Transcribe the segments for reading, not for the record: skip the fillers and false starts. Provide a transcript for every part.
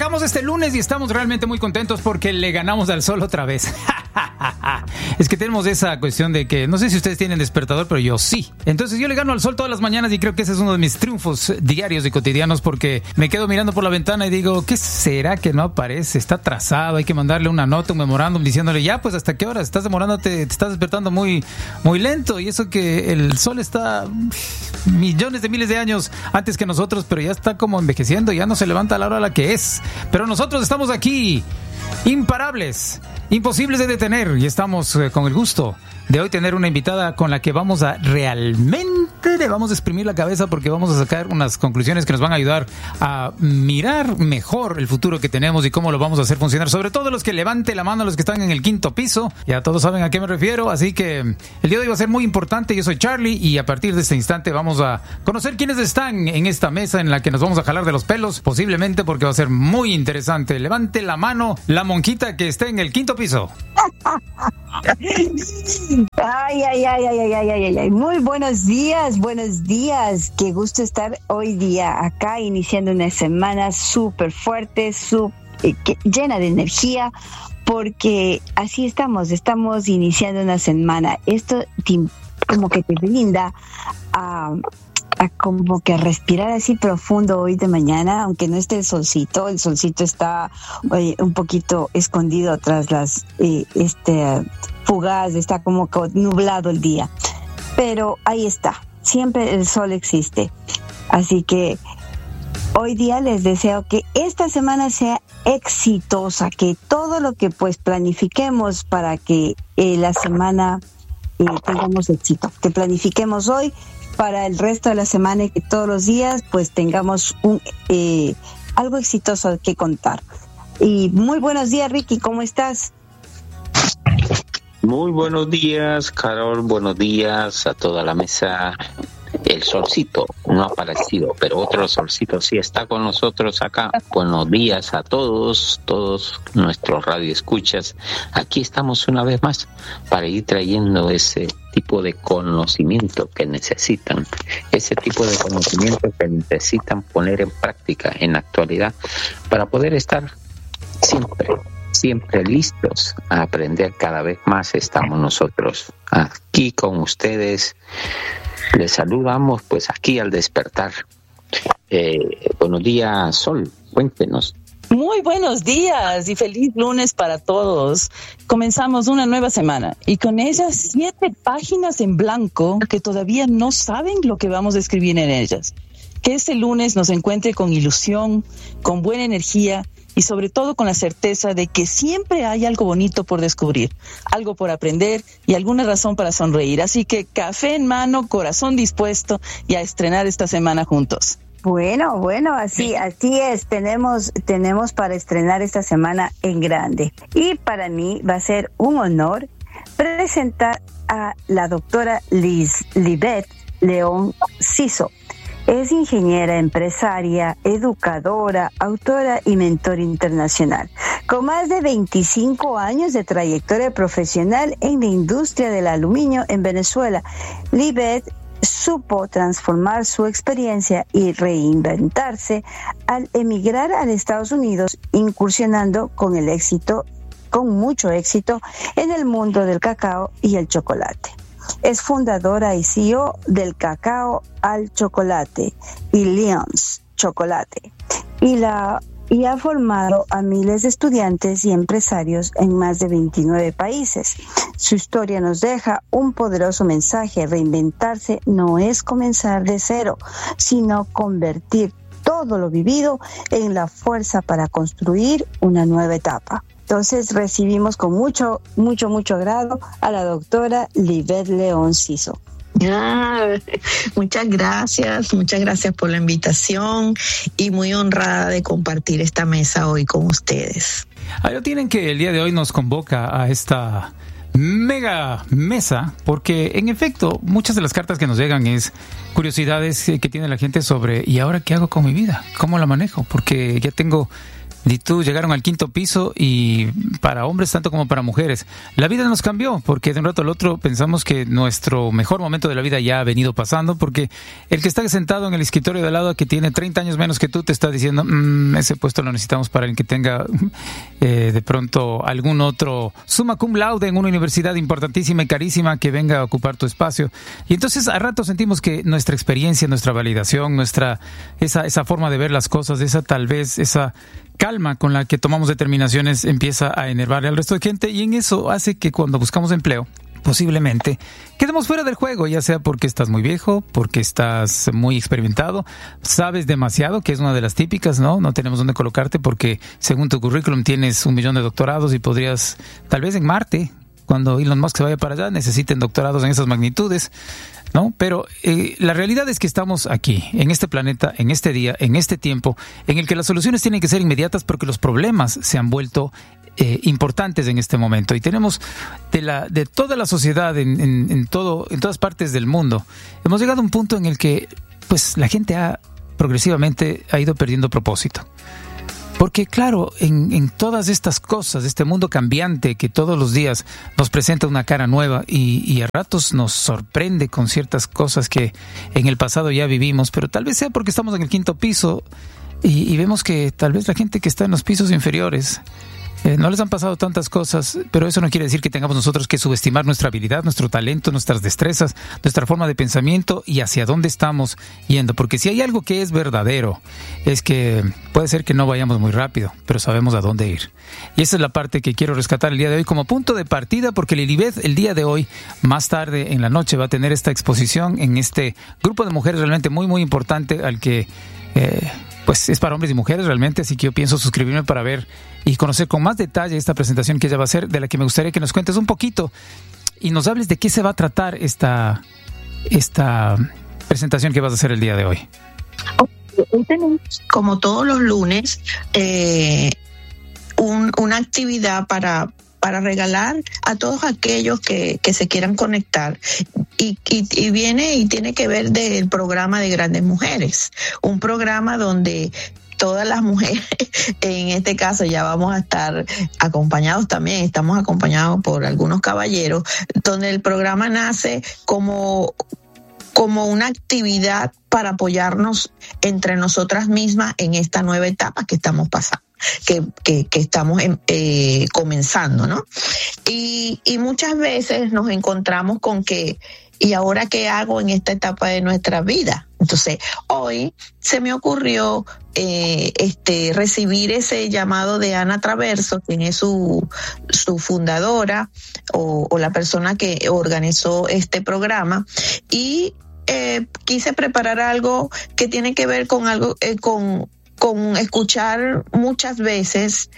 Empezamos este lunes y estamos realmente muy contentos porque le ganamos al sol otra vez. Es que tenemos esa cuestión de que no sé si ustedes tienen despertador, pero yo sí. Entonces yo le gano al sol todas las mañanas y creo que ese es uno de mis triunfos diarios y cotidianos, porque me quedo mirando por la ventana y digo, ¿qué será que no aparece? Está atrasado, hay que mandarle una nota, un memorándum diciéndole, ya pues hasta qué hora estás demorándote, te estás despertando muy, muy lento, y eso que el sol está millones de miles de años antes que nosotros, pero ya está como envejeciendo, ya no se levanta a la hora a la que es. Pero nosotros estamos aquí, imparables, imposibles de detener, y estamos con el gusto de hoy tener una invitada con la que vamos a realmente le vamos a exprimir la cabeza, porque vamos a sacar unas conclusiones que nos van a ayudar a mirar mejor el futuro que tenemos y cómo lo vamos a hacer funcionar, sobre todo los que levante la mano, los que están en el quinto piso, ya todos saben a qué me refiero, así que el día de hoy va a ser muy importante. Yo soy Charlie y a partir de este instante vamos a conocer quiénes están en esta mesa en la que nos vamos a jalar de los pelos, posiblemente, porque va a ser muy interesante. Levante la mano la monjita que esté en el quinto piso. Ay. Muy buenos días. Qué gusto estar hoy día acá iniciando una semana súper fuerte, llena de energía, porque así estamos iniciando una semana. Esto como que te brinda a como que respirar así profundo hoy de mañana, aunque no esté el solcito está un poquito escondido tras las fugaz, está como nublado el día, pero ahí está, siempre el sol existe. Así que hoy día les deseo que esta semana sea exitosa, que todo lo que pues planifiquemos para que la semana tengamos éxito, que planifiquemos hoy para el resto de la semana y que todos los días pues tengamos algo exitoso que contar. Y muy buenos días, Ricky, ¿cómo estás? Muy buenos días, Carol, buenos días a toda la mesa. El solcito no ha aparecido, pero otro solcito sí está con nosotros acá. Buenos días a todos nuestros radioescuchas. Aquí estamos una vez más para ir trayendo ese tipo de conocimiento que necesitan, poner en práctica en la actualidad para poder estar siempre listos a aprender. Cada vez más estamos nosotros aquí con ustedes. Les saludamos pues aquí al despertar. Buenos días, Sol, cuéntenos. Muy buenos días y feliz lunes para todos. Comenzamos una nueva semana y con ellas 7 páginas en blanco que todavía no saben lo que vamos a escribir en ellas. Que este lunes nos encuentre con ilusión, con buena energía y sobre todo con la certeza de que siempre hay algo bonito por descubrir, algo por aprender y alguna razón para sonreír. Así que café en mano, corazón dispuesto y a estrenar esta semana juntos. Bueno, así es. Tenemos para estrenar esta semana en grande. Y para mí va a ser un honor presentar a la doctora Lisbeth León Ciso. Es ingeniera, empresaria, educadora, autora y mentor internacional. Con más de 25 años de trayectoria profesional en la industria del aluminio en Venezuela, Lisbeth supo transformar su experiencia y reinventarse al emigrar a Estados Unidos, incursionando con mucho éxito en el mundo del cacao y el chocolate. Es fundadora y CEO del Cacao al Chocolate y Leon's Chocolate y ha formado a miles de estudiantes y empresarios en más de 29 países. Su historia nos deja un poderoso mensaje: reinventarse no es comenzar de cero, sino convertir todo lo vivido en la fuerza para construir una nueva etapa. Entonces recibimos con mucho agrado a la doctora Lisbeth León Ciso. Muchas gracias por la invitación y muy honrada de compartir esta mesa hoy con ustedes. Ahí lo tienen, que el día de hoy nos convoca a esta mega mesa, porque en efecto muchas de las cartas que nos llegan es curiosidades que tiene la gente sobre ¿y ahora qué hago con mi vida? ¿Cómo la manejo? Porque ya tengo y tú llegaron al 5º piso, y para hombres tanto como para mujeres. La vida nos cambió, porque de un rato al otro pensamos que nuestro mejor momento de la vida ya ha venido pasando, porque el que está sentado en el escritorio de al lado, que tiene 30 años menos que tú, te está diciendo, ese puesto lo necesitamos para el que tenga de pronto algún otro summa cum laude en una universidad importantísima y carísima que venga a ocupar tu espacio. Y entonces a rato sentimos que nuestra experiencia, nuestra validación, esa forma de ver las cosas, esa calma con la que tomamos determinaciones empieza a enervar al resto de gente, y en eso hace que cuando buscamos empleo, posiblemente quedemos fuera del juego, ya sea porque estás muy viejo, porque estás muy experimentado, sabes demasiado, que es una de las típicas, ¿no? No tenemos dónde colocarte porque según tu currículum tienes 1 millón de doctorados y podrías, tal vez en Marte, cuando Elon Musk se vaya para allá, necesiten doctorados en esas magnitudes, ¿no? Pero la realidad es que estamos aquí, en este planeta, en este día, en este tiempo, en el que las soluciones tienen que ser inmediatas porque los problemas se han vuelto importantes en este momento. Y tenemos de toda la sociedad, en todas partes del mundo, hemos llegado a un punto en el que pues la gente progresivamente ha ido perdiendo propósito. Porque claro, en todas estas cosas, este mundo cambiante que todos los días nos presenta una cara nueva y a ratos nos sorprende con ciertas cosas que en el pasado ya vivimos, pero tal vez sea porque estamos en el 5º piso y vemos que tal vez la gente que está en los pisos inferiores no les han pasado tantas cosas, pero eso no quiere decir que tengamos nosotros que subestimar nuestra habilidad, nuestro talento, nuestras destrezas, nuestra forma de pensamiento y hacia dónde estamos yendo. Porque si hay algo que es verdadero, es que puede ser que no vayamos muy rápido, pero sabemos a dónde ir. Y esa es la parte que quiero rescatar el día de hoy como punto de partida, porque Lilibet el día de hoy, más tarde en la noche, va a tener esta exposición en este grupo de mujeres realmente muy, muy importante al que... pues es para hombres y mujeres realmente, así que yo pienso suscribirme para ver y conocer con más detalle esta presentación que ella va a hacer, de la que me gustaría que nos cuentes un poquito y nos hables de qué se va a tratar esta presentación que vas a hacer el día de hoy. Hoy tenemos, como todos los lunes, una actividad para regalar a todos aquellos que se quieran conectar, y viene y tiene que ver del programa de Grandes Mujeres, un programa donde todas las mujeres, en este caso ya vamos a estar acompañados también, estamos acompañados por algunos caballeros, donde el programa nace como una actividad para apoyarnos entre nosotras mismas en esta nueva etapa que estamos pasando, que estamos comenzando, ¿no? Y muchas veces nos encontramos con que, ¿y ahora qué hago en esta etapa de nuestra vida? Entonces, hoy se me ocurrió recibir ese llamado de Ana Traverso, quien es su fundadora o la persona que organizó este programa, y quise preparar algo que tiene que ver con algo con escuchar muchas veces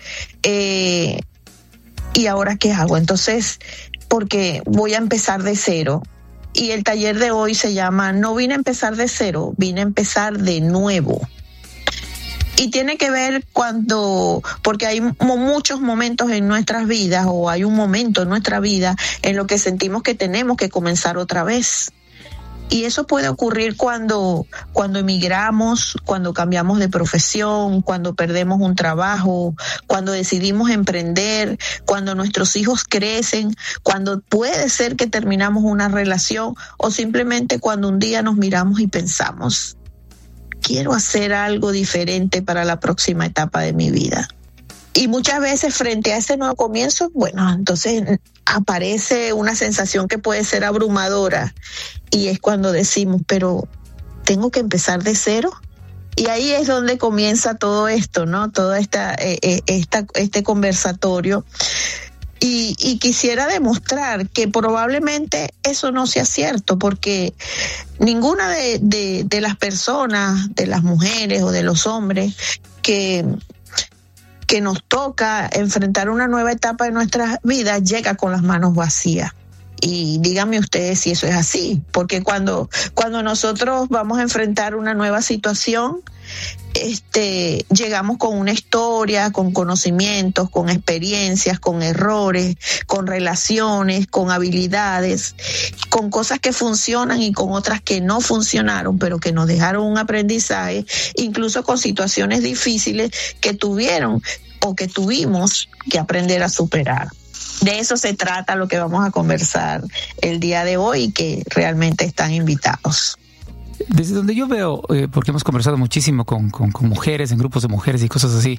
¿y ahora qué hago? Entonces, porque voy a empezar de cero. Y el taller de hoy se llama No vine a empezar de cero, vine a empezar de nuevo. Y tiene que ver porque hay muchos momentos en nuestras vidas, o hay un momento en nuestra vida en lo que sentimos que tenemos que comenzar otra vez. Y eso puede ocurrir cuando emigramos, cuando cambiamos de profesión, cuando perdemos un trabajo, cuando decidimos emprender, cuando nuestros hijos crecen, cuando puede ser que terminamos una relación, o simplemente cuando un día nos miramos y pensamos, quiero hacer algo diferente para la próxima etapa de mi vida. Y muchas veces frente a ese nuevo comienzo, bueno, entonces aparece una sensación que puede ser abrumadora, y es cuando decimos, pero ¿tengo que empezar de cero? Y ahí es donde comienza todo esto, ¿no? Todo este conversatorio. Y quisiera demostrar que probablemente eso no sea cierto, porque ninguna de las personas, de las mujeres o de los hombres que nos toca enfrentar una nueva etapa de nuestras vidas llega con las manos vacías. Y díganme ustedes si eso es así, porque cuando nosotros vamos a enfrentar una nueva situación, llegamos con una historia, con conocimientos, con experiencias, con errores, con relaciones, con habilidades, con cosas que funcionan y con otras que no funcionaron, pero que nos dejaron un aprendizaje, incluso con situaciones difíciles que tuvieron o que tuvimos que aprender a superar. De eso se trata lo que vamos a conversar el día de hoy, que realmente están invitados. Desde donde yo veo, porque hemos conversado muchísimo con mujeres, en grupos de mujeres y cosas así,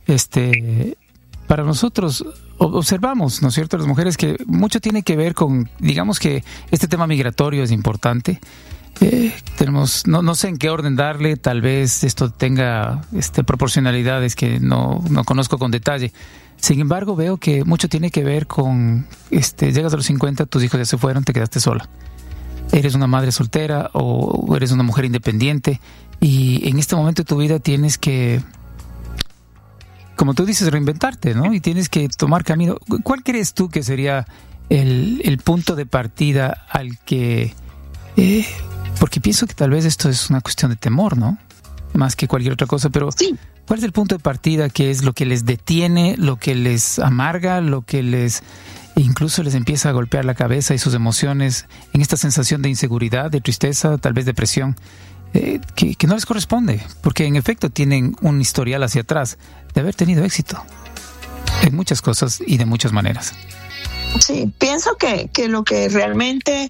para nosotros observamos, ¿no es cierto?, las mujeres, que mucho tiene que ver con, digamos que este tema migratorio es importante. Tenemos, no sé en qué orden darle, tal vez esto tenga proporcionalidades que no conozco con detalle. Sin embargo, veo que mucho tiene que ver con, llegas a los 50, tus hijos ya se fueron, te quedaste sola. Eres una madre soltera o eres una mujer independiente, y en este momento de tu vida tienes que, como tú dices, reinventarte, ¿no? Y tienes que tomar camino. ¿Cuál crees tú que sería el punto de partida al que... porque pienso que tal vez esto es una cuestión de temor, ¿no? Más que cualquier otra cosa, pero sí. ¿Cuál es el punto de partida que es lo que les detiene, lo que les amarga, lo que les... incluso les empieza a golpear la cabeza y sus emociones en esta sensación de inseguridad, de tristeza, tal vez depresión, que no les corresponde? Porque en efecto tienen un historial hacia atrás de haber tenido éxito en muchas cosas y de muchas maneras. Sí, pienso que lo que realmente